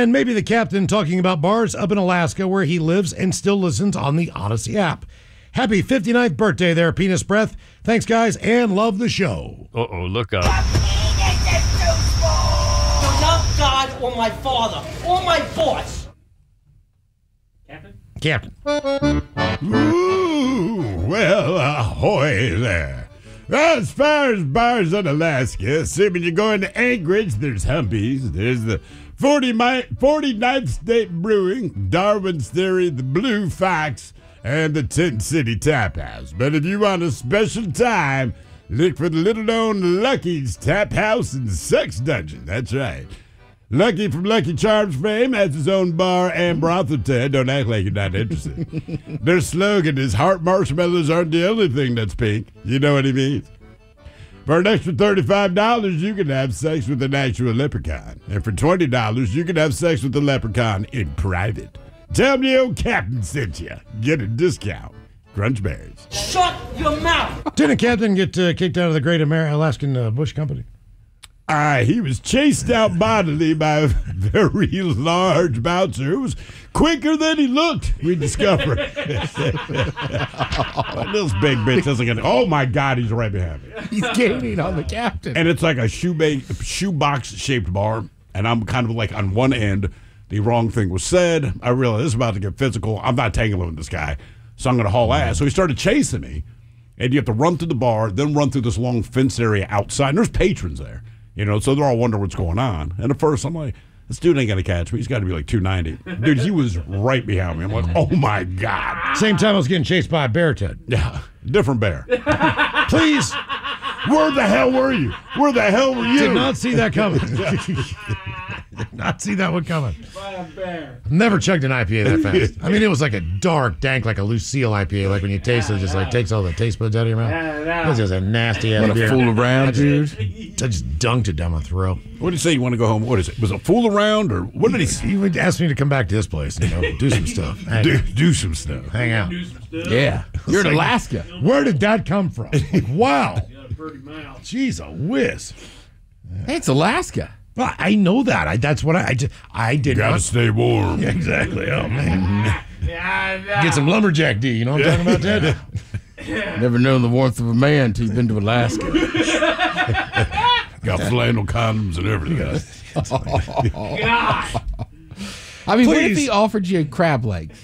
And maybe the captain talking about bars up in Alaska where he lives and still listens on the Odyssey app. Happy 59th birthday there, Penis Breath. Thanks, guys, and love the show. Uh-oh, look out. Not God or my father or my boss. Captain. Ooh, well, ahoy there. As far as bars in Alaska, assuming you're going to Anchorage, there's Humpies. There's the 49th State Brewing, Darwin's Theory, the Blue Fox, and the Tent City Tap House. But if you want a special time, look for the little-known Lucky's Tap House and Sex Dungeon. That's right. Lucky from Lucky Charms fame has his own bar and brothel, Ted. Don't act like you're not interested. Their slogan is heart marshmallows aren't the only thing that's pink. You know what he means? For an extra $35, you can have sex with an actual leprechaun. And for $20, you can have sex with the leprechaun in private. Tell me old Captain sent you. Get a discount. Crunchberries. Shut your mouth. Didn't Captain get kicked out of the Great Alaskan Bush Company? He was chased out bodily by a very large bouncer who was quicker than he looked, we discovered. This big bitch isn't going to... Oh, my God, he's right behind me. He's gaining on the captain. And it's like a shoebox-shaped bar, and I'm kind of like on one end. The wrong thing was said. I realized this is about to get physical. I'm not tangling with this guy, so I'm going to haul ass. So he started chasing me, and you have to run through the bar, then run through this long fence area outside. And there's patrons there. You know, so they're all wondering what's going on. And at first, I'm like, this dude ain't going to catch me. He's got to be like 290. Dude, he was right behind me. I'm like, oh, my God. Same time I was getting chased by a bear, Ted. Yeah, different bear. Please. Where the hell were you? Where the hell were you? Did not see that coming. Did not see that one coming. By a bear. Never chugged an IPA that fast. I mean, it was like a dark, dank, like a Lucille IPA. Like when you taste it, it just like takes all the taste buds out of your mouth. It was just a nasty ass beer. Fool around, dude. I just dunked it down my throat. What did he say? You want to go home? What is it? Was it fool around or what did he say? He would ask me to come back to this place, do some stuff. Do some stuff. Hang out. Yeah. You're in Alaska. Where did that come from? Like, wow. Pretty mouth. Jeez, a whiz. Hey, it's Alaska. Well, I know that. That's what I did. Gotta stay warm. Yeah, exactly. Oh, man. Get some lumberjack D. You know what I'm talking about, Ted? Never known the warmth of a man until you've been to Alaska. Got flannel condoms and everything. God. I mean, what if Please. he offered you a crab leg?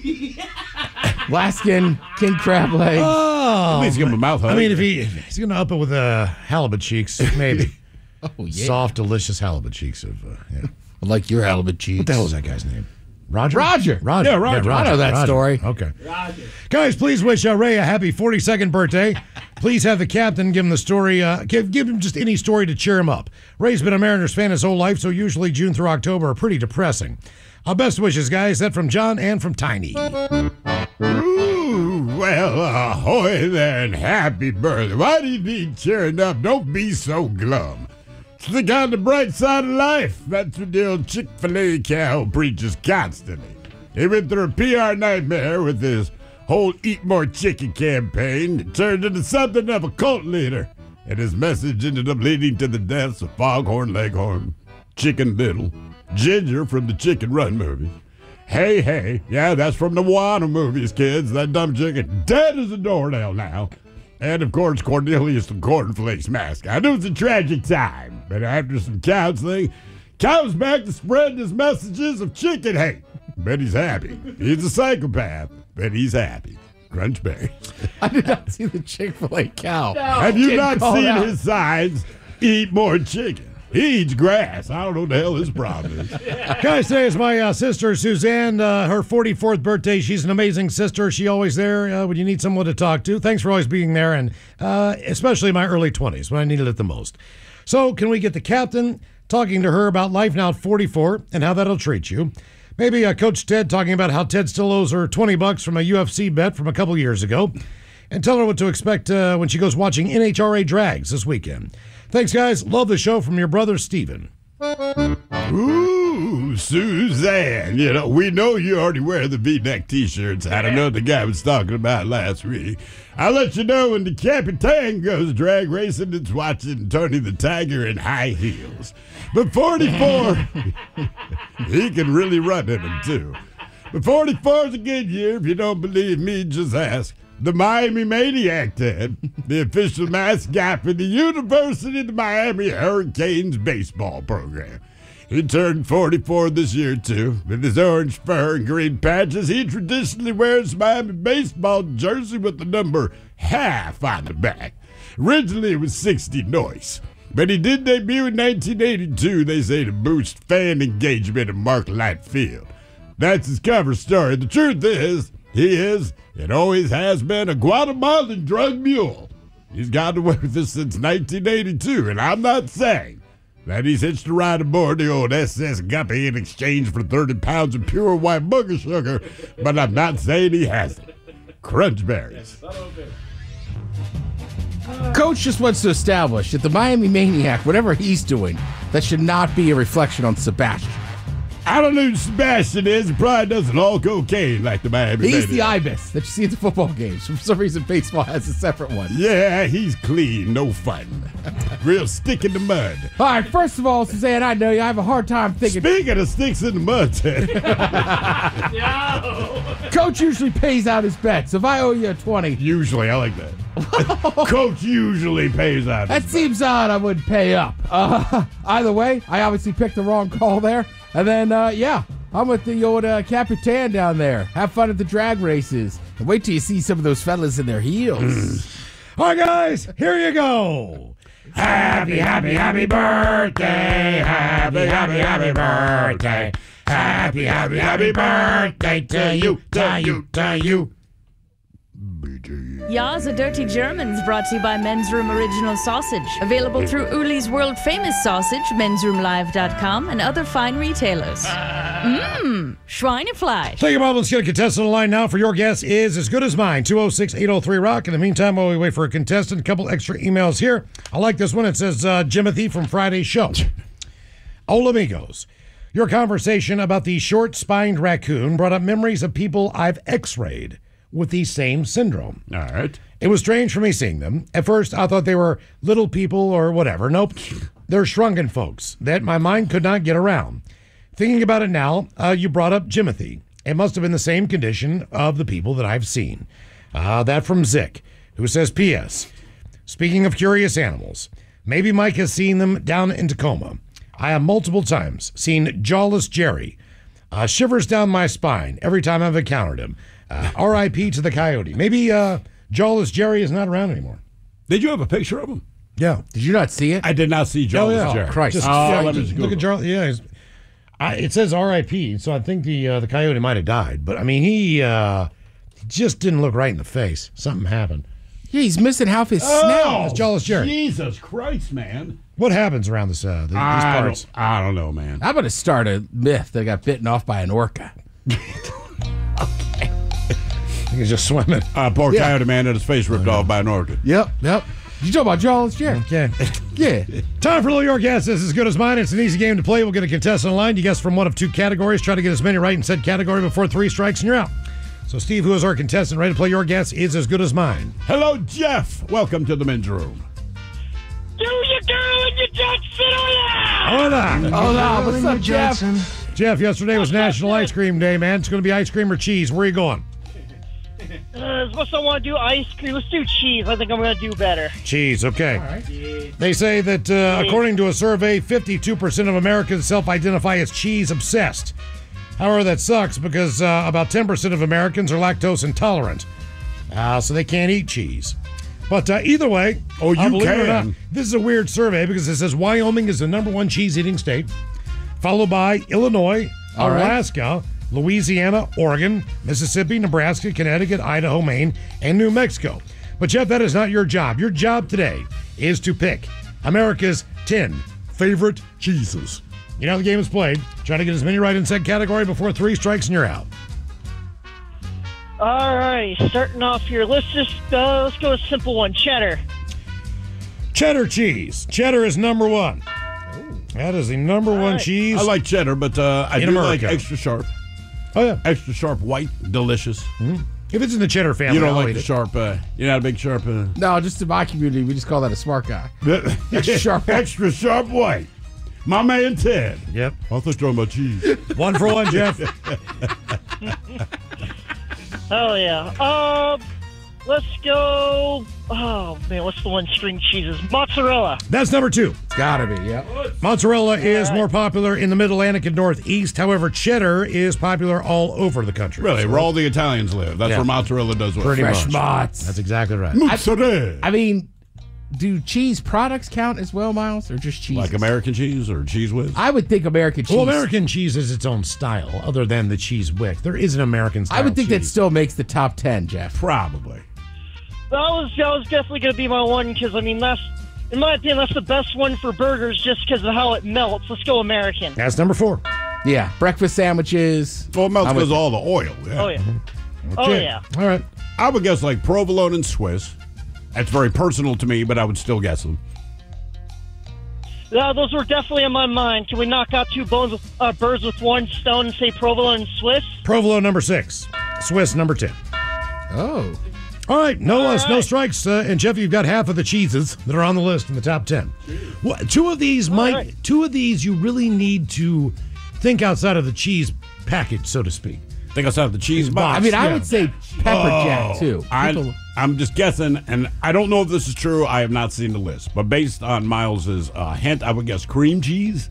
Alaskan king crab leg. Oh. Please give him a mouth hug. I mean, if he's going to up it with halibut cheeks, maybe. Oh, yeah. Soft, delicious halibut cheeks. I like your halibut cheeks. What the hell is that guy's name? Roger? Roger. Yeah, Roger. I know that story. Okay. Guys, please wish Ray a happy 42nd birthday. Please have the captain give him the story. Give him just any story to cheer him up. Ray's been a Mariners fan his whole life, so usually June through October are pretty depressing. Our best wishes, guys. That from John and from Tiny. Ooh, well, ahoy there and happy birthday. Why do you need cheering up? Don't be so glum. Look on the bright side of life. That's what the old Chick-fil-A cow preaches constantly. He went through a PR nightmare with his whole Eat More Chicken campaign. It turned into something of a cult leader. And his message ended up leading to the deaths of Foghorn Leghorn, Chicken Little, Ginger from the Chicken Run movies. Hey, yeah, that's from the Moana movies, kids. That dumb chicken dead as a doornail now. And, of course, Cornelius the Cornflakes mask. I knew it was a tragic time, but after some counseling, comes back to spread his messages of chicken hate. But he's happy. He's a psychopath, but he's happy. Crunchberry. I did not see the Chick-fil-A cow. Have you not called seen out. his signs? Eat more chicken. He eats grass. I don't know what the hell his problem is. Guys, today is my sister, Suzanne, her 44th birthday. She's an amazing sister. She always there when you need someone to talk to. Thanks for always being there, and especially in my early 20s when I needed it the most. So can we get the captain talking to her about life now at 44 and how that'll treat you? Maybe Coach Ted talking about how Ted still owes her $20 from a UFC bet from a couple years ago. And tell her what to expect when she goes watching NHRA Drags this weekend. Thanks, guys. Love the show from your brother, Steven. Ooh, Suzanne, we know you already wear the V-neck T-shirts. I don't know what the guy was talking about last week. I'll let you know when the Capitan goes drag racing, it's watching Tony the Tiger in high heels. But 44, he can really run in them, too. But 44 is a good year. If you don't believe me, just ask the Miami Maniac, Ted, the official mascot for the University of the Miami Hurricanes baseball program. He turned 44 this year, too. With his orange fur and green patches, he traditionally wears Miami baseball jersey with the number half on the back. Originally, it was 60 noise. But he did debut in 1982, they say, to boost fan engagement at Marklight Field. That's his cover story. The truth is, he is, and always has been, a Guatemalan drug mule. He's gotten away with this since 1982, and I'm not saying that he's hitched a ride aboard the old SS Guppy in exchange for 30 pounds of pure white booger sugar, but I'm not saying he hasn't. Crunch berries. Coach just wants to establish that the Miami Maniac, whatever he's doing, that should not be a reflection on Sebastian. I don't know who Sebastian is. He probably doesn't all cocaine like the Miami He's the Maniac. ibis that you see at the football games. For some reason, baseball has a separate one. Yeah, he's clean, no fun. Real stick in the mud. All right, first of all, Suzanne, I know you. I have a hard time thinking. Speaking of sticks in the mud, Ted. Coach usually pays out his bets. If I owe you a 20, Usually, I like that. Coach usually pays out. that seems odd. I would pay up. Either way, I obviously picked the wrong call there. And then, I'm with the old Capitan down there. Have fun at the drag races. And wait till you see some of those fellas in their heels. All right, guys, here you go. Happy, happy, happy birthday. Happy, happy, happy birthday. Happy, happy, happy birthday to you, to you, to you. Ya's a Dirty Germans brought to you by Men's Room Original Sausage. Available through Uli's World Famous Sausage, mensroomlive.com, and other fine retailers. Schweinefleisch. Thank you, Bob. Let's get a contestant on the line now. For your guess is as good as mine. 206-803-ROCK. In the meantime, while we wait for a contestant, a couple extra emails here. I like this one. It says, Jimothy from Friday's show. Hola, amigos. Your conversation about the short-spined raccoon brought up memories of people I've x-rayed with the same syndrome. All right. It was strange for me seeing them. At first, I thought they were little people or whatever. Nope. They're shrunken folks that my mind could not get around. Thinking about it now, you brought up Jimothy. It must have been the same condition of the people that I've seen. That from Zick, who says, P.S. Speaking of curious animals, maybe Mike has seen them down in Tacoma. I have multiple times seen Jawless Jerry. Shivers down my spine every time I've encountered him. R.I.P. to the coyote. Maybe Jawless Jerry is not around anymore. Did you have a picture of him? Yeah. Did you not see it? I did not see Jawless Jerry. Christ. Just, let me just look at Google. Charlie. Yeah, it says R.I.P. So I think the coyote might have died. But I mean, he just didn't look right in the face. Something happened. Yeah, he's missing half his snout. That's Jawless Jerry. Jesus Christ, man. What happens around these parts? I don't know, man. I'm going to start a myth that got bitten off by an orca. I think he's just swimming. Poor coyote man had his face ripped off by an orca. Yep. You talking about Jawless Jerry? Okay. Yeah. Time for a little Your Guess. This is as good as mine. It's an easy game to play. We'll get a contestant on line. You guess from one of two categories. Try to get as many right in said category before 3 strikes and you're out. So, Steve, who is our contestant ready to play Your Guess is as good as mine? Hello, Jeff. Welcome to the men's room. Do you girl and you Jackson? Hola. Hola, what's up, Jeff? Jeff, yesterday was National Ice Cream Day, man. It's going to be ice cream or cheese. Where are you going? Supposed to want to do ice cream. Let's do cheese. I think I'm going to do better. Cheese, okay. They say that according to a survey, 52% of Americans self-identify as cheese-obsessed. However, that sucks because about 10% of Americans are lactose intolerant. So they can't eat cheese. But either way, you believe it or not, can. this is a weird survey because it says Wyoming is the #1 cheese-eating state, followed by Illinois, All right. Alaska, Louisiana, Oregon, Mississippi, Nebraska, Connecticut, Idaho, Maine, and New Mexico. But, Jeff, that is not your job. Your job today is to pick America's 10 favorite cheeses. You know how the game is played. Try to get as many right in said category before 3 strikes and you're out. All right, starting off here. Let's go with a simple one. Cheddar. Cheddar cheese. Cheddar is #1. That is the number one cheese. I like cheddar, but I do America. like extra sharp. Oh, yeah. Extra sharp white, delicious. If it's in the cheddar family, You don't I'll like eat the it. sharp, you're not a big sharp. No, just in my community, we just call that a smart guy. Extra sharp white. Extra sharp white. My man Ted. Yep. I thought you were talking about cheese. 1 for 1, Jeff. Oh, yeah. Let's go. Oh, man, what's the one string cheeses? Mozzarella. That's number 2. It's gotta be, yeah. Mozzarella is more popular in the Mid-Atlantic and Northeast. However, cheddar is popular all over the country. Really, where all the Italians live. That's Yeah. where mozzarella does well. Pretty Fresh much. mozz. That's exactly right. Mozzarella. I mean, do cheese products count as well, Miles, or just cheese? Like American cheese or cheese whiz? I would think American cheese. Well, American cheese is its own style, other than the cheese wick. There is an American style I would think that cheese. still makes the top 10, Jeff. Probably. That was definitely going to be my one because, I mean, in my opinion, that's the best one for burgers just because of how it melts. Let's go American. That's number 4. Yeah, breakfast sandwiches. Well, it melts I'm with because of all the oil. Yeah. Oh, yeah. Oh, yeah. All right. I would guess like provolone and Swiss. That's very personal to me, but I would still guess them. Those were definitely in my mind. Can we knock out two birds with one stone and say provolone and Swiss? Provolone, number 6. Swiss, number 10. Oh. All right, no right. strikes. And Jeff, you've got half of the cheeses that are on the list in the top 10. Two of these you really need to think outside of the cheese package, so to speak. Think outside of the cheese box. I mean, I would say pepper jack, too. I'm just guessing, and I don't know if this is true. I have not seen the list, but based on Miles's hint, I would guess cream cheese.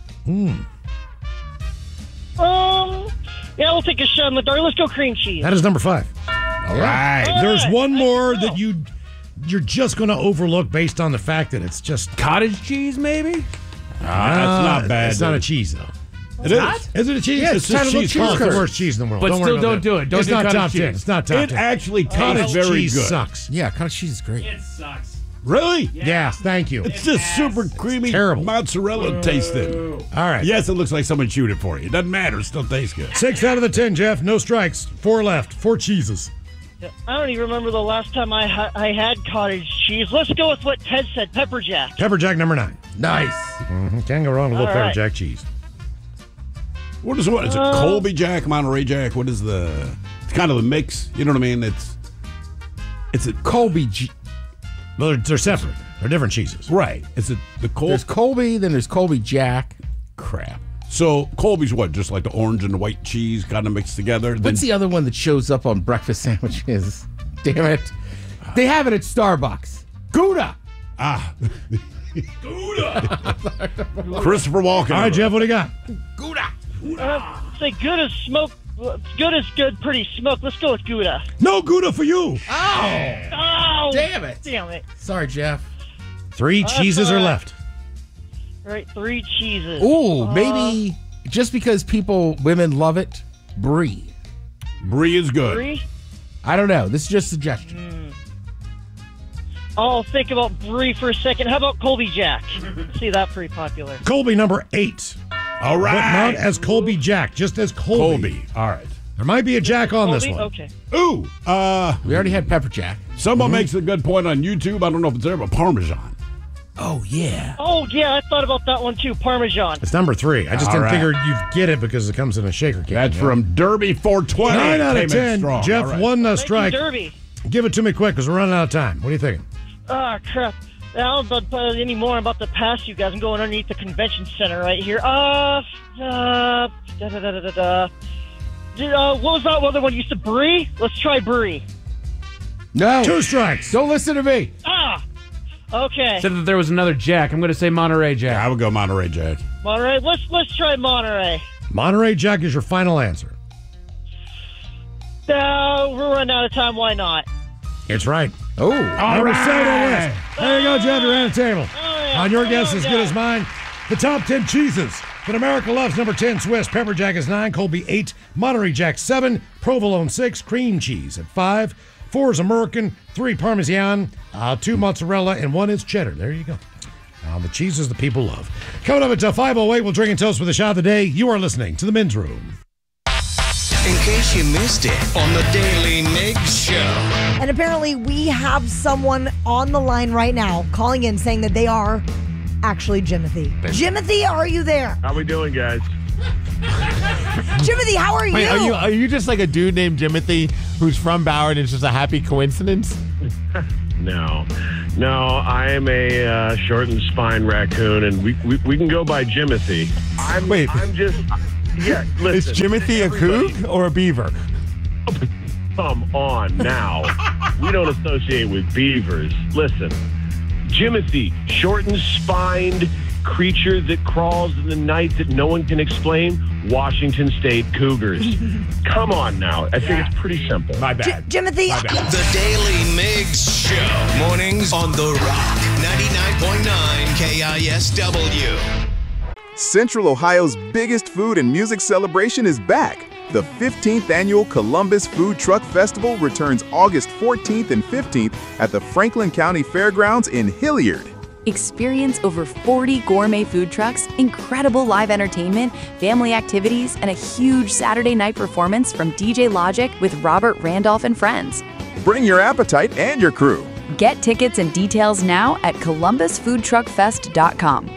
Yeah, we'll take a shot in the dark. Let's go cream cheese. That is number 5. All right. There's one more go. that you're just going to overlook based on the fact that it's just Cottage cheese, maybe? That's not bad. It's not a dude. cheese though. It is. Is it a cheese? Yeah, it's it's kind just of a cheese. cheese It's the curd. worst cheese in the world. But don't still worry about don't that. do it. Don't it's do not cottage top 10. cheese. It's not top 10. It actually tastes Cottage very cheese good. sucks. Yeah, cottage cheese is great. It sucks. Really? Yes, thank you. It's just super creamy terrible. mozzarella tasting. All right. Yes, it looks like someone chewed it for you. It doesn't matter. It still tastes good. 6 out of the 10, Jeff. No strikes. 4 left. 4 cheeses. I don't even remember the last time I had cottage cheese. Let's go with what Ted said, pepper jack. Pepper jack, number 9. Nice. Can't go wrong with a little All pepper right. jack cheese. What is what? Is it Colby Jack, Monterey Jack? What is the? It's kind of the mix. You know what I mean? It's a Colby. Well, they're separate. They're different cheeses. right. It's a the Colby There's Colby, then there's Colby Jack. crap. So Colby's what? Just like the orange and the white cheese kind of mixed together. What's the other one that shows up on breakfast sandwiches? Damn it. They have it at Starbucks. Gouda. Christopher Walken? All right, Jeff, what do you got? Say good as smoke. Good is good, pretty smoke. Let's go with Gouda. No Gouda for you. Oh, Damn it. Damn it. Sorry, Jeff. 3 cheeses all are right. left. All right, 3 cheeses. Ooh, maybe just because women love it, brie. Brie is good. 3? I don't know. This is just a suggestion. I'll think about brie for a second. How about Colby Jack? See, that pretty popular. Colby, number 8. All But not right. as Colby Jack, just as Colby. Colby. All right. There might be a Jack on this Colby? one. Okay. Ooh. We already had pepper jack. Someone makes a good point on YouTube. I don't know if it's there, but Parmesan. Oh, yeah. Oh, yeah, I thought about that one too. Parmesan. It's number 3. I just All didn't right. figure you'd get it because it comes in a shaker can. That's from Derby 420. 9 out Came of in 10. strong. Jeff, All right. one Thank you, strike. Derby. Give it to me quick because we're running out of time. What are you thinking? Ah, crap. I don't know about any more about the past, you guys. I'm going underneath the convention center right here. What was that other one? You said brie? Let's try brie. No. 2 strikes. Don't listen to me. Ah! Okay. Said that there was another Jack. I'm going to say Monterey I Jack. would go Monterey Jack. Monterey. Let's try Monterey. Monterey Jack is your final answer. We're running out of time. Why not? It's right. Oh. Number 7 on the list. There you go, Jeff. You're at the table. yeah. On your guess Oh, as yeah. good as mine. The top 10 cheeses that America loves. Number 10, Swiss. Pepper Jack is 9. Colby 8. Monterey Jack 7. Provolone 6. Cream cheese at 5. 4 is American. 3 Parmesan. 2 mozzarella. And 1 is cheddar. There you go. The cheeses the people love. Coming up at 5:08, we'll drink and toast with the shot of the day. You are listening to The Men's Room. In case you missed it on the Daily Mix Show. And apparently we have someone on the line right now calling in saying that they are actually Jimothy. Jimothy, are you there? How we doing, guys? Jimothy, how are you? Wait, are you just like a dude named Jimothy who's from Bauer and it's just a happy coincidence? No, I am a short and spine raccoon, and we can go by Jimothy. Yeah, listen. Is Jimothy a coug or a beaver? Come on now. We don't associate with beavers. Listen, Jimothy, short and spined creature that crawls in the night that no one can explain, Washington State Cougars. Come on now. I think it's pretty simple. My bad. Jimothy. My bad. The Daily Migs Show. Mornings on The Rock. 99.9 KISW. Central Ohio's biggest food and music celebration is back. The 15th annual Columbus Food Truck Festival returns August 14th and 15th at the Franklin County Fairgrounds in Hilliard. Experience over 40 gourmet food trucks, incredible live entertainment, family activities, and a huge Saturday night performance from DJ Logic with Robert Randolph and friends. Bring your appetite and your crew. Get tickets and details now at columbusfoodtruckfest.com.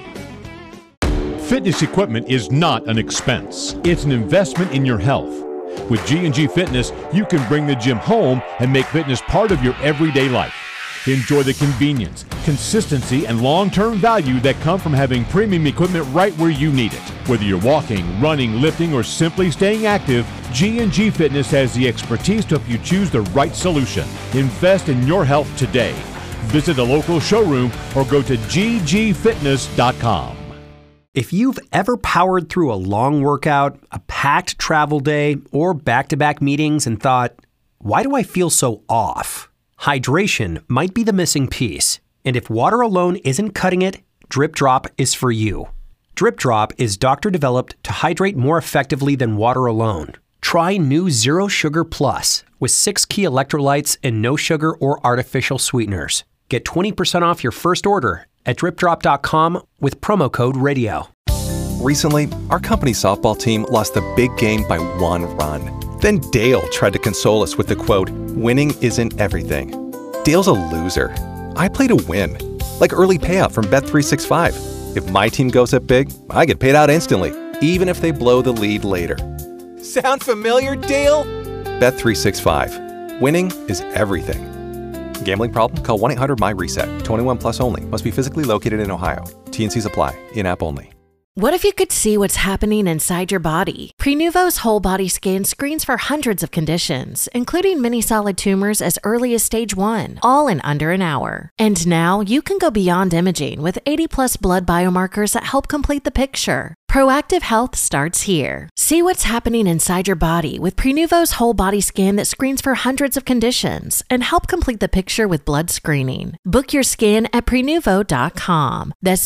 Fitness equipment is not an expense. It's an investment in your health. With G&G Fitness, you can bring the gym home and make fitness part of your everyday life. Enjoy the convenience, consistency, and long-term value that come from having premium equipment right where you need it. Whether you're walking, running, lifting, or simply staying active, G&G Fitness has the expertise to help you choose the right solution. Invest in your health today. Visit a local showroom or go to ggfitness.com. If you've ever powered through a long workout, a packed travel day, or back-to-back meetings and thought, why do I feel so off? Hydration might be the missing piece. And if water alone isn't cutting it, Drip Drop is for you. Drip Drop is doctor-developed to hydrate more effectively than water alone. Try new Zero Sugar Plus with 6 key electrolytes and no sugar or artificial sweeteners. Get 20% off your first order at dripdrop.com with promo code RADIO. Recently, our company softball team lost the big game by 1 run. Then Dale tried to console us with the quote, "Winning isn't everything." Dale's a loser. I play to win, like early payout from Bet365. If my team goes up big, I get paid out instantly, even if they blow the lead later. Sound familiar, Dale? Bet365. Winning is everything. Gambling problem? Call 1-800-MY-RESET. 21 plus only. Must be physically located in Ohio. T&Cs apply. In-app only. What if you could see what's happening inside your body? Prenuvo's whole body scan screens for hundreds of conditions, including many solid tumors as early as stage 1, all in under an hour. And now you can go beyond imaging with 80+ blood biomarkers that help complete the picture. Proactive health starts here. See what's happening inside your body with Prenuvo's whole body scan that screens for hundreds of conditions and help complete the picture with blood screening. Book your scan at Prenuvo.com. That's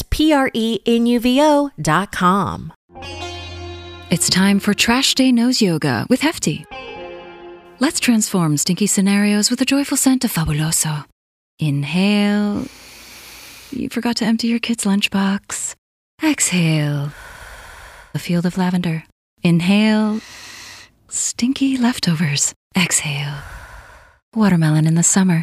Prenuvo.com. It's time for Trash Day Nose Yoga with Hefty. Let's transform stinky scenarios with a joyful scent of Fabuloso. Inhale. You forgot to empty your kid's lunchbox. Exhale. A field of lavender. Inhale. Stinky leftovers. Exhale. Watermelon in the summer.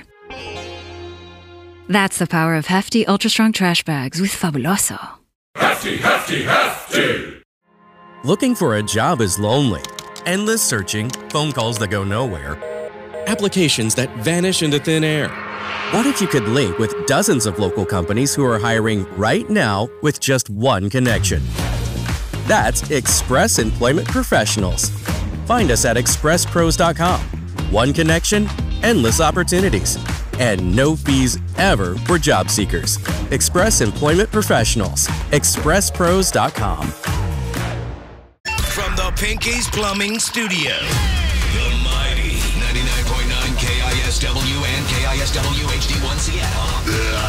That's the power of Hefty Ultra Strong Trash Bags with Fabuloso. Hefty, Hefty, Hefty! Looking for a job is lonely. Endless searching, phone calls that go nowhere, applications that vanish into thin air. What if you could link with dozens of local companies who are hiring right now with just one connection? That's Express Employment Professionals. Find us at expresspros.com. One connection, endless opportunities, and no fees ever for job seekers. Express Employment Professionals. expresspros.com. From the Pinky's Plumbing Studio, the mighty 99.9 KISW and KISW HD1 Seattle.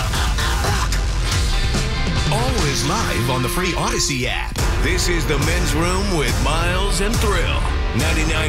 Always live on the free Odyssey app. This is the Men's Room with Miles and Thrill. 99.